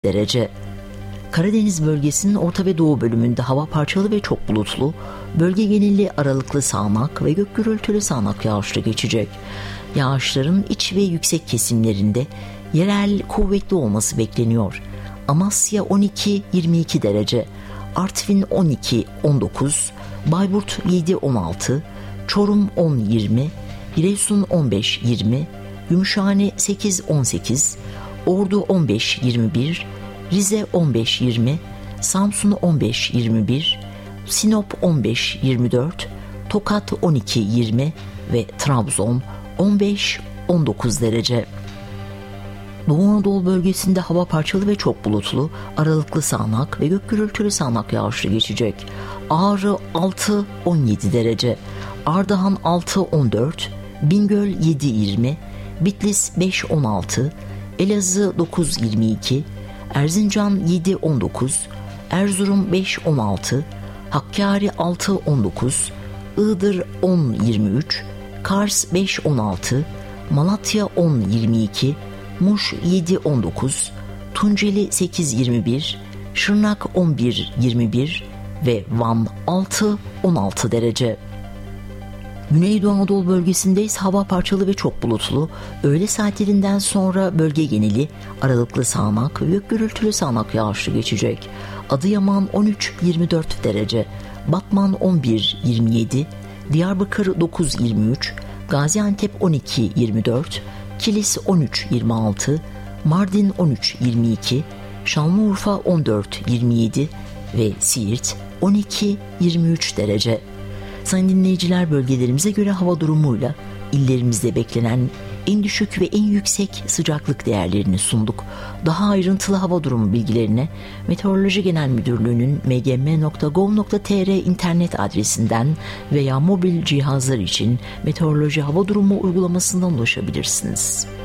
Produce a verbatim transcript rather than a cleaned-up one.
derece. Karadeniz bölgesinin orta ve doğu bölümünde hava parçalı ve çok bulutlu, bölge geneli aralıklı sağanak ve gök gürültülü sağanak yağışlı geçecek. Yağışların iç ve yüksek kesimlerinde yerel kuvvetli olması bekleniyor. Amasya on iki yirmi iki derece, Artvin on iki on dokuz, Bayburt yedi on altı, Çorum on yirmi, Giresun on beş yirmi, Gümüşhane sekiz on sekiz, Ordu on beş yirmi bir, Rize on beş yirmi, Samsun on beş yirmi bir, Sinop on beş yirmi dört, Tokat on iki yirmi ve Trabzon on beş on dokuz derece. Doğu Anadolu bölgesinde hava parçalı ve çok bulutlu, aralıklı sağanak ve gök gürültülü sağanak yağışlı geçecek. Ağrı altı on yedi derece, Ardahan altı on dört, Bingöl yedi yirmi, Bitlis beş on altı, Elazığ dokuz yirmi iki, Erzincan yedi on dokuz, Erzurum beş on altı, Hakkari altı on dokuz, Iğdır on yirmi üç, Kars beş on altı, Malatya on yirmi iki, Muş yedi on dokuz, Tunceli sekiz yirmi bir, Şırnak on bir yirmi bir ve Van altı on altı derece. Güneydoğu Anadolu bölgesinde ise hava parçalı ve çok bulutlu. Öğle saatlerinden sonra bölge geneli aralıklı sağanak ve gök gürültülü sağanak yağışlı geçecek. Adıyaman on üç yirmi dört derece, Batman on bir yirmi yedi, Diyarbakır dokuz yirmi üç, Gaziantep on iki yirmi dört, Kilis on üç yirmi altı, Mardin on üç yirmi iki, Şanlıurfa on dört yirmi yedi ve Siirt on iki yirmi üç derece. Sayın dinleyiciler, bölgelerimize göre hava durumuyla illerimizde beklenen en düşük ve en yüksek sıcaklık değerlerini sunduk. Daha ayrıntılı hava durumu bilgilerine Meteoroloji Genel Müdürlüğü'nün m g m nokta gov nokta t r internet adresinden veya mobil cihazlar için Meteoroloji Hava Durumu uygulamasından ulaşabilirsiniz.